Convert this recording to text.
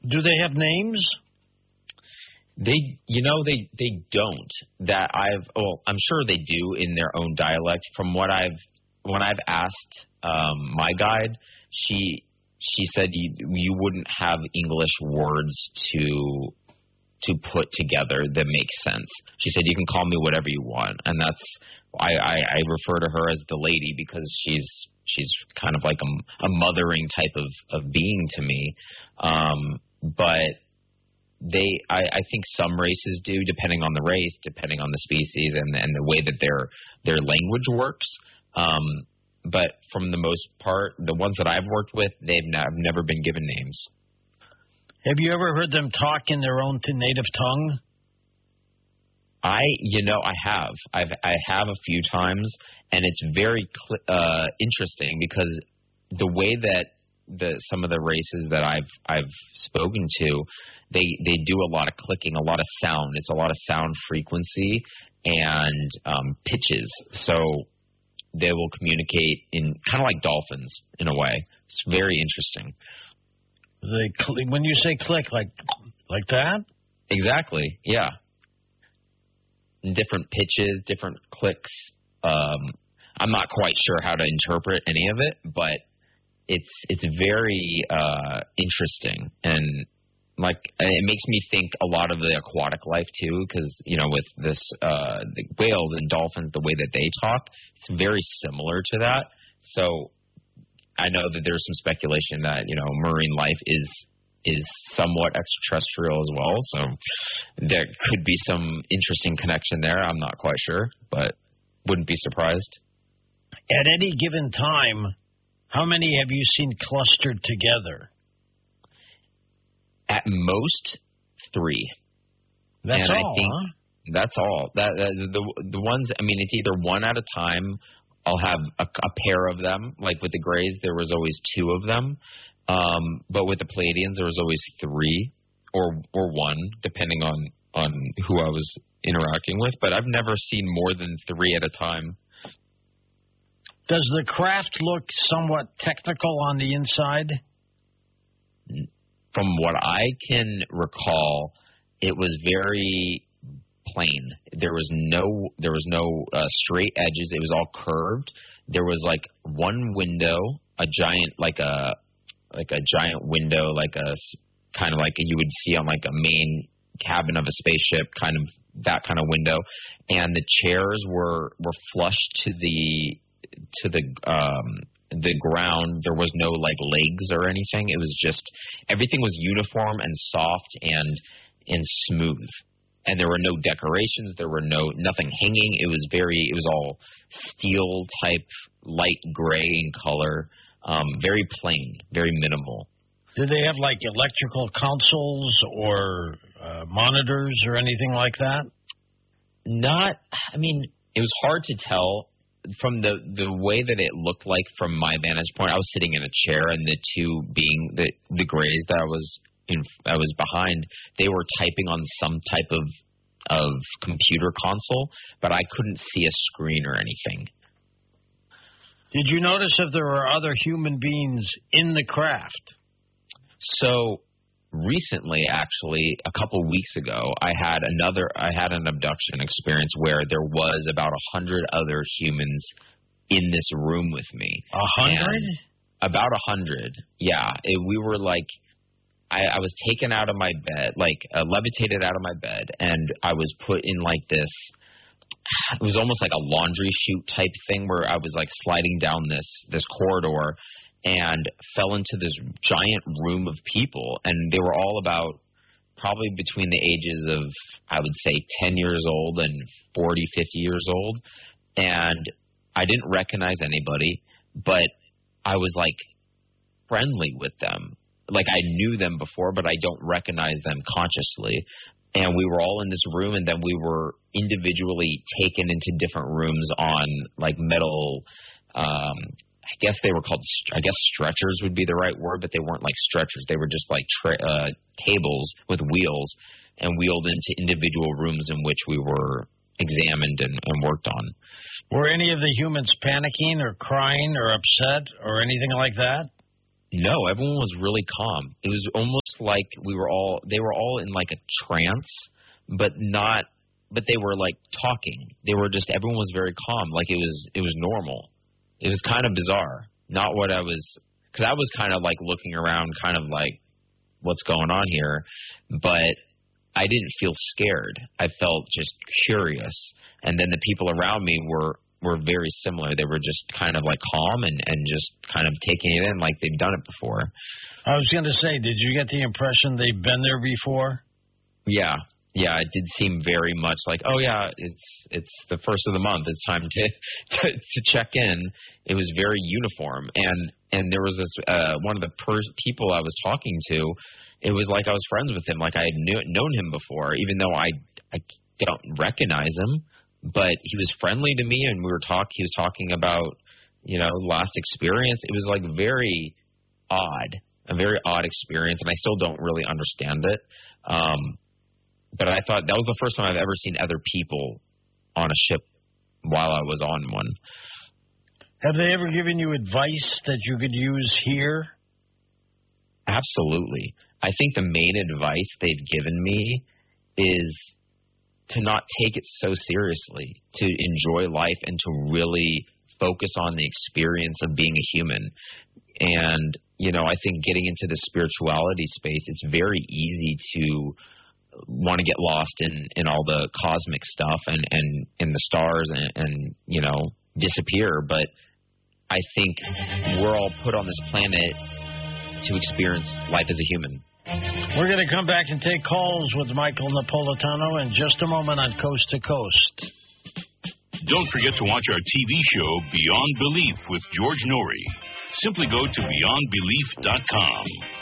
Do they have names? They don't. I'm sure they do in their own dialect. From when I've asked my guide, she said you wouldn't have English words to put together that make sense. She said you can call me whatever you want, and that's I refer to her as the lady because she's kind of like a mothering type of being to me. But I think some races do, depending on the race, depending on the species, and the way that their language works. But from the most part, the ones that I've worked with, they've never been given names. Have you ever heard them talk in their own native tongue? I have. I have a few times, and it's very interesting because the way that some of the races that I've spoken to, they do a lot of clicking, a lot of sound. It's a lot of sound frequency and pitches. So they will communicate in kind of like dolphins in a way. It's very interesting. When you say click, like that? Exactly. Yeah. Different pitches, different clicks. I'm not quite sure how to interpret any of it, but it's very interesting, and like it makes me think a lot of the aquatic life too, because with this the whales and dolphins, the way that they talk, it's very similar to that. So I know that there's some speculation that marine life is somewhat extraterrestrial as well, so there could be some interesting connection there. I'm not quite sure, but wouldn't be surprised. At any given time, how many have you seen clustered together? At most 3. That's and all, I think huh? That's all. The ones, I mean, it's either one at a time. I'll have a pair of them. Like with the Greys, there was always 2 of them. But with the Pleiadians, there was always 3 or 1, depending on who I was interacting with. But I've never seen more than 3 at a time. Does the craft look somewhat technical on the inside? From what I can recall, it was very plain. There was no straight edges. It was all curved. There was like one window, a giant window, kind of like you would see on like a main cabin of a spaceship, kind of that kind of window. And the chairs were flush to the ground. There was no like legs or anything. It was just everything was uniform and soft and smooth. And there were no decorations. There were nothing hanging. It was all steel type, light gray in color. Very plain, very minimal. Did they have like electrical consoles or monitors or anything like that? It was hard to tell from the way that it looked like from my vantage point. I was sitting in a chair, and the 2 being the Greys that I was behind, they were typing on some type of computer console, but I couldn't see a screen or anything. Did you notice if there were other human beings in the craft? So recently, actually, a couple weeks ago, I had an abduction experience where there was about 100 other humans in this room with me. 100? About 100, yeah. We were like, I was taken out of my bed, levitated out of my bed, and I was put in like this. It was almost like a laundry chute type thing where I was like sliding down this corridor and fell into this giant room of people, and they were all about probably between the ages of, I would say, 10 years old and 40, 50 years old, and I didn't recognize anybody, but I was like friendly with them. Like I knew them before, but I don't recognize them consciously. And we were all in this room, and then we were individually taken into different rooms on like metal, I guess they were called, stretchers would be the right word, but they weren't like stretchers. They were just like tables with wheels, and wheeled into individual rooms in which we were examined and worked on. Were any of the humans panicking or crying or upset or anything like that? No, everyone was really calm. It was almost like they were all in like a trance, but they were like talking. Everyone was very calm. Like it was normal. It was kind of bizarre. Not what because I was kind of like looking around, kind of like, what's going on here? But I didn't feel scared. I felt just curious. And then the people around me were very similar. They were just kind of like calm and just kind of taking it in like they've done it before. I was going to say, did you get the impression they've been there before? Yeah, it did seem very much like, oh yeah, it's the first of the month. It's time to check in. It was very uniform, and there was this one of the people I was talking to. It was like I was friends with him, like I had known him before, even though I don't recognize him. But he was friendly to me, and he was talking about, last experience. It was like very odd, a very odd experience, and I still don't really understand it. But I thought that was the first time I've ever seen other people on a ship while I was on one. Have they ever given you advice that you could use here? Absolutely. I think the main advice they've given me is to not take it so seriously, to enjoy life and to really focus on the experience of being a human. And, I think getting into the spirituality space, it's very easy to want to get lost in all the cosmic stuff and in the stars and disappear. But I think we're all put on this planet to experience life as a human. We're going to come back and take calls with Michael Napolitano in just a moment on Coast to Coast. Don't forget to watch our TV show Beyond Belief with George Norrie. Simply go to beyondbelief.com.